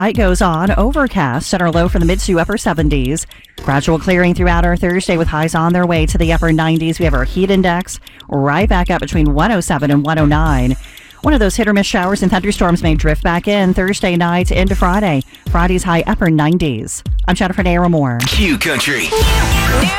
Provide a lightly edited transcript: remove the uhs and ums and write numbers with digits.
Night goes on, overcast at our low from the mid to upper 70s. Gradual clearing throughout our Thursday with highs on their way to the upper 90s. We have our heat index right back up between 107 and 109. One of those hit or miss showers and thunderstorms may drift back in Thursday night into Friday. Friday's high upper 90s. I'm Jennifer Naramore. Q Country.